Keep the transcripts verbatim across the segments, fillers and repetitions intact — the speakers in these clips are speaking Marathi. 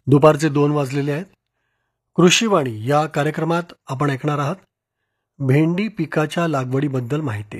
दुपारचे दोन वाजलेले आहेत. कृषीवाणी या कार्यक्रमात आपण ऐकणार आहात भेंडी पिकाच्या लागवडीबद्दल माहिती.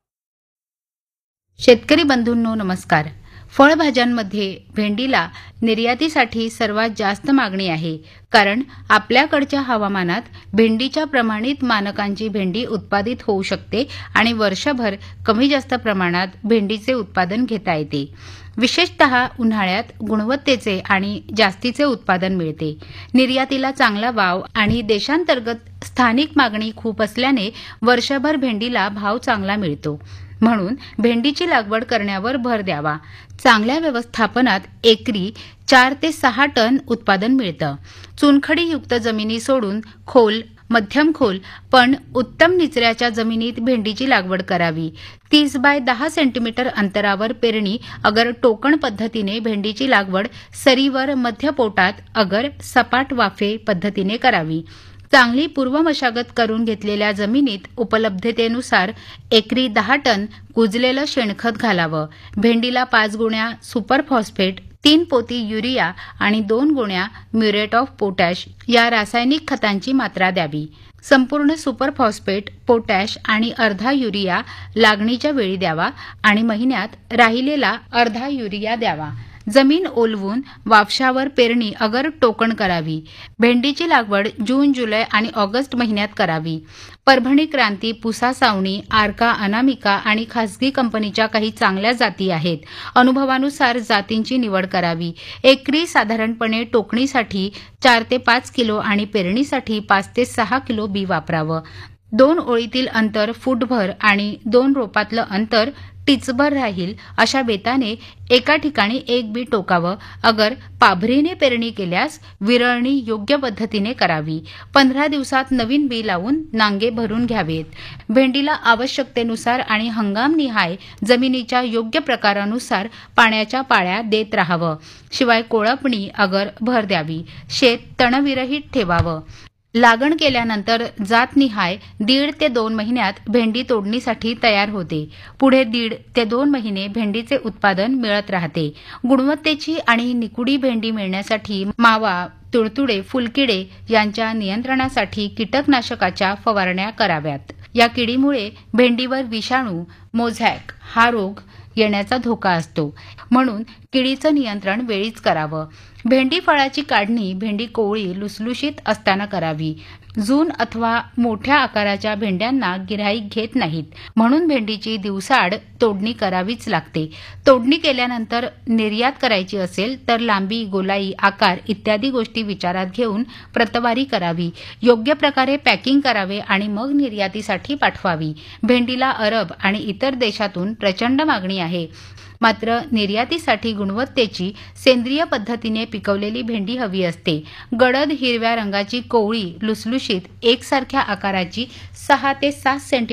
शेतकरी बंधूंनो नमस्कार. फळभाज्यांमध्ये भेंडीला निर्यातीसाठी सर्वात जास्त मागणी आहे, कारण आपल्याकडच्या हवामानात भेंडीच्या प्रमाणित मानकांची भेंडी उत्पादित होऊ शकते आणि वर्षभर कमी जास्त प्रमाणात भेंडीचे उत्पादन घेता येते. विशेषतः उन्हाळ्यात गुणवत्तेचे आणि जास्तीचे उत्पादन मिळते. निर्यातीला चांगला वाव आणि देशांतर्गत स्थानिक मागणी खूप असल्याने वर्षभर भेंडीला भाव चांगला मिळतो. म्हणून भेंडीची लागवड करण्यावर भर द्यावा. चांगल्या व्यवस्थापनात एकरी चार ते सहा टन उत्पादन मिळतं. चुनखडीयुक्त जमिनी सोडून खोल, मध्यम खोल पण उत्तम निचऱ्याच्या जमिनीत भेंडीची लागवड करावी. तीस बाय दहा सेंटीमीटर अंतरावर पेरणी अगर टोकण पद्धतीने भेंडीची लागवड सरीवर मध्य पोटात अगर सपाट वाफे पद्धतीने करावी. चांगली पूर्वमशागत करून घेतलेल्या जमिनीत उपलब्धतेनुसार एकरी दहा टन कुजलेलं शेणखत घालावं. भेंडीला पाच गुण्या सुपर फॉस्फेट, तीन पोती युरिया आणि दोन गुण्या म्युरेट ऑफ पोटॅश या रासायनिक खतांची मात्रा द्यावी. संपूर्ण सुपर फॉस्फेट, पोटॅश आणि अर्धा युरिया लागणीच्या वेळी द्यावा आणि महिन्यात राहिलेला अर्धा युरिया द्यावा. जमीन ओलवून वापशावर पेरणी अगर टोकण करावी. भेंडीची लागवड जून, जुलै आणि ऑगस्ट महिन्यात करावी. परभणी क्रांती, पुसा सावणी, आर्का अनामिका आणि खासगी कंपनीच्या काही चांगल्या जाती आहेत. अनुभवानुसार जातींची निवड करावी. एकरी साधारणपणे टोकणीसाठी चार ते पाच किलो आणि पेरणीसाठी पाच ते सहा किलो बी वापरावं. दोन ओळीतील अंतर फूटभर आणि दोन रोपातलं अंतर टिचभर राहील अशा बेताने एका ठिकाणी एक बी टोकावं. अगर पाभरीने पेरणी केल्यास विरळणी योग्य पद्धतीने करावी. पंधरा दिवसात नवीन बी लावून नांगे भरून घ्यावेत. भेंडीला आवश्यकतेनुसार आणि हंगामनिहाय जमिनीच्या योग्य प्रकारानुसार पाण्याच्या पाळ्या देत राहावं. शिवाय कोळपणी अगर भर द्यावी. शेत तणविरहित ठेवावं. लागण केल्यानंतर जातनिहाय दीड ते दोन महिन्यात भेंडी तोडणीसाठी तयार होते. पुढे दीड ते दोन महिने भेंडीचे उत्पादन मिळत राहते. गुणवत्तेची आणि निकुडी भेंडी मिळण्यासाठी मावा, तुडतुडे, फुलकिडे यांच्या नियंत्रणासाठी कीटकनाशकाच्या फवारण्या कराव्यात. या किडीमुळे भेंडीवर विषाणू, मोझॅक हा रोग येण्याचा धोका असतो. म्हणून किडीचं नियंत्रण वेळीच करावं. भेंडी फळाची काढणी भेंडी कोवळी लुसलुशीत असताना करावी. जून अथवा मोठ्या आकाराच्या भेंड्यांना गिऱ्हाईक घेत नाहीत, म्हणून भेंडीची दिवसाआड तोडणी करावीच लागते. तोडणी केल्यानंतर निर्यात करायची असेल तर लांबी, गोलाई, आकार इत्यादी गोष्टी विचारात घेऊन प्रतवारी करावी. योग्य प्रकारे पॅकिंग करावे आणि मग निर्यातीसाठी पाठवावी. भेंडीला अरब आणि इतर देशातून प्रचंड मागणी आहे. मात्र निर्यातीसाठी गुणवत्तेची सेंद्रिय पद्धतीने पिकवलेली भेंडी हवी असते. गडद हिरव्या रंगाची कोवळी लुसलुशीत एकसारख्या आकाराची सहा ते सात सेंटी